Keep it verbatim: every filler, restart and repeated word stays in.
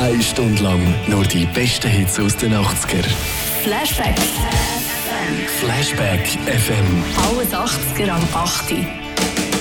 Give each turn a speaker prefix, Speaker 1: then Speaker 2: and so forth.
Speaker 1: Eine Stunde lang nur die besten Hits aus den achtziger.
Speaker 2: Flashback.
Speaker 1: Flashback F M.
Speaker 2: Alles achtziger am acht.